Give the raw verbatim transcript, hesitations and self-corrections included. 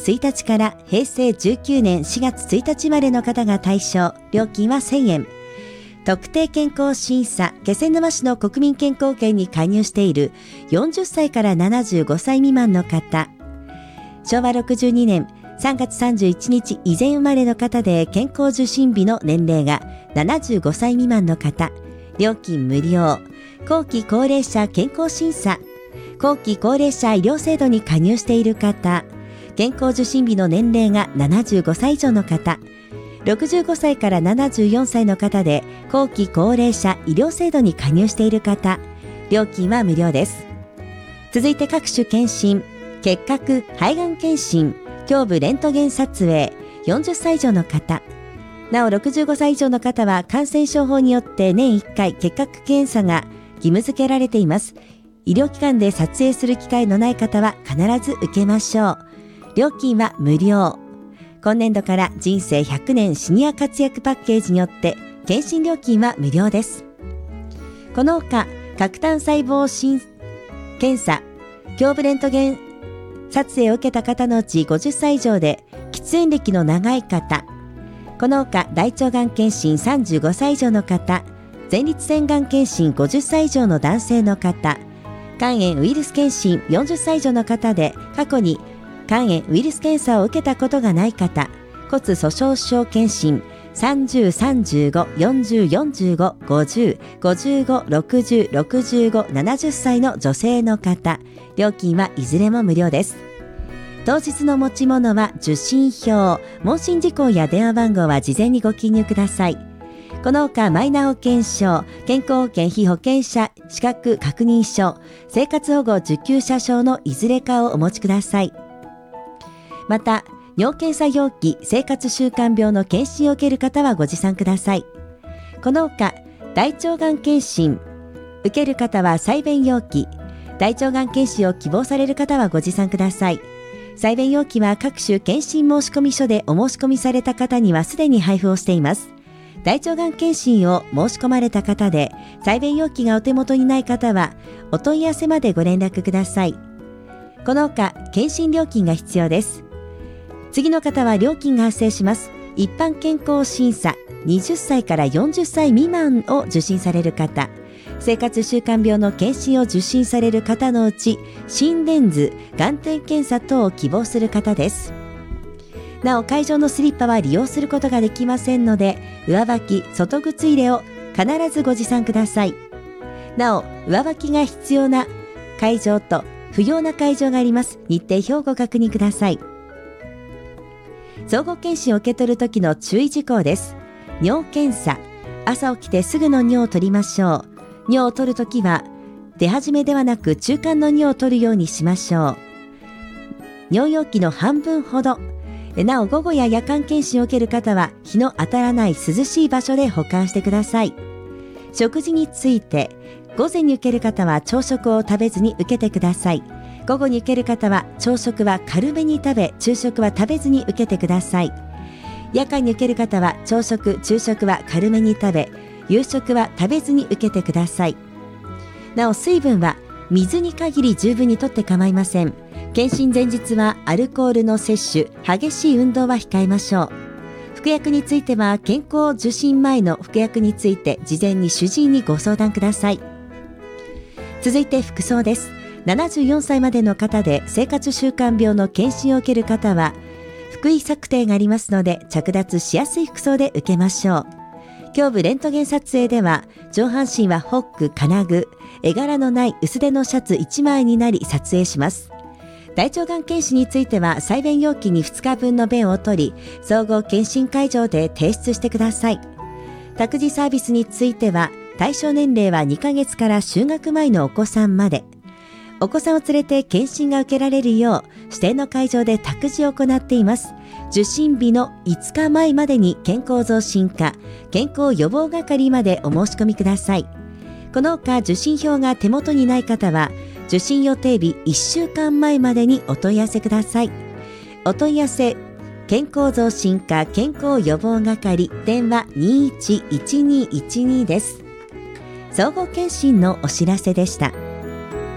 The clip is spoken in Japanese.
つついたちからへいせいじゅうきゅうねんしがつついたちまでの方が対象、料金はせんえん。特定健康審査、気仙沼市の国民健康圏に加入しているよんじゅっさいからななじゅうごさい未満の方、しょうわろくじゅうにねんさんがつさんじゅういちにち以前生まれの方で健康受診日の年齢がななじゅうごさい未満の方、料金無料。後期高齢者健康審査、後期高齢者医療制度に加入している方、健康受診日の年齢がななじゅうごさい以上の方、ろくじゅうごさいからななじゅうよんさいの方で後期高齢者医療制度に加入している方、料金は無料です。続いて各種検診、結核、肺がん検診、胸部レントゲン撮影、よんじゅっさい以上の方、なおろくじゅうごさい以上の方は感染症法によって年いっかい結核検査が義務付けられています。医療機関で撮影する機会のない方は必ず受けましょう。料金は無料。今年度から人生ひゃくねんシニア活躍パッケージによって検診料金は無料です。このほか核単細胞診検査、胸部レントゲン撮影を受けた方のうちごじゅっさい以上で喫煙歴の長い方、このほか大腸がん検診さんじゅうごさい以上の方、前立腺がん検診ごじゅっさい以上の男性の方、肝炎ウイルス検診よんじゅっさい以上の方で過去に肝炎ウイルス検査を受けたことがない方、骨粗鬆症検診さんじゅう、さんじゅうご、よんじゅう、よんじゅうご、ごじゅう、ごじゅうご、ろくじゅう、ろくじゅうご、ななじゅっさいの女性の方、料金はいずれも無料です。当日の持ち物は受診票、問診事項や電話番号は事前にご記入ください。このほかマイナ保険証、健康保険被保険者資格確認書、生活保護受給者証のいずれかをお持ちください。また、尿検査容器、生活習慣病の検診を受ける方はご持参ください。このほか、大腸がん検診、受ける方は採便容器、大腸がん検診を希望される方はご持参ください。採便容器は各種検診申込書でお申し込みされた方にはすでに配布をしています。大腸がん検診を申し込まれた方で、採便容器がお手元にない方は、お問い合わせまでご連絡ください。このほか、検診料金が必要です。次の方は料金が発生します。一般健康審査、はたちからよんじゅっさい未満を受診される方、生活習慣病の検診を受診される方のうち、心電図、眼点検査等を希望する方です。なお、会場のスリッパは利用することができませんので、上履き、外靴入れを必ずご持参ください。なお、上履きが必要な会場と不要な会場があります。日程表をご確認ください。総合検診を受け取るときの注意事項です。尿検査、朝起きてすぐの尿を取りましょう。尿を取るときは出始めではなく中間の尿を取るようにしましょう。尿容器の半分ほど。なお、午後や夜間検診を受ける方は日の当たらない涼しい場所で保管してください。食事について、午前に受ける方は朝食を食べずに受けてください。午後に受ける方は朝食は軽めに食べ、昼食は食べずに受けてください。夜間に受ける方は朝食、昼食は軽めに食べ、夕食は食べずに受けてください。なお、水分は水に限り十分にとって構いません。検診前日はアルコールの摂取、激しい運動は控えましょう。服薬については健康受診前の服薬について事前に主治医にご相談ください。続いて服装です。ななじゅうよんさいまでの方で生活習慣病の検診を受ける方は服衣策定がありますので、着脱しやすい服装で受けましょう。胸部レントゲン撮影では上半身はホック、金具、絵柄のない薄手のシャツいちまいになり撮影します。大腸がん検診については採便容器にふつかぶんの便を取り、総合検診会場で提出してください。託児サービスについては対象年齢はにかげつから就学前のお子さんまで。お子さんを連れて検診が受けられるよう指定の会場で託児を行っています。受診日のいつかまえまでに健康増進課、健康予防係までお申し込みください。このほか受診票が手元にない方は受診予定日いっしゅうかんまえまでにお問い合わせください。お問い合わせ、健康増進課健康予防係、電話 にいちいちにいちに です。総合検診のお知らせでした。